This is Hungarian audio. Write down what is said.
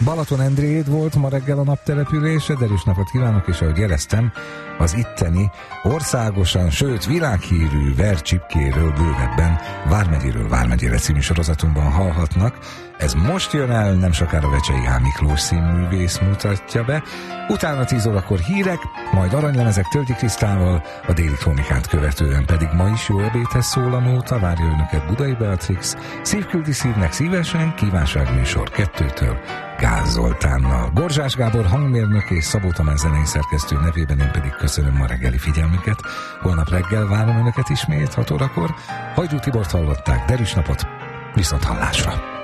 Balatonendréd volt ma reggel a naptelepülése, derűs napot kívánok, és ahogy jeleztem, az itteni országosan, sőt világhírű Vercsipkéről bővebben Vármegyéről Vármegyére című sorozatunkban hallhatnak. Ez most jön el, nem sokára Vecsei H. Miklós színművész mutatja be. Utána 10 órakor hírek, majd aranylemezek Tölgyi Krisztával, a déli krónikát követően pedig ma is jó ebédhez szól a nóta, várja önöket Budai Beatrix, szívküldi szívnek szívesen, kívánságműsor 2-től Gáz Zoltánnal. Gorzsás Gábor hangmérnök és Szabó Tamás zenei szerkesztő nevében én pedig köszönöm ma reggeli figyelmüket. Holnap reggel várom önöket ismét 6 órakor. Hajdú Tibort hallották, derűs napot, viszont hallásra!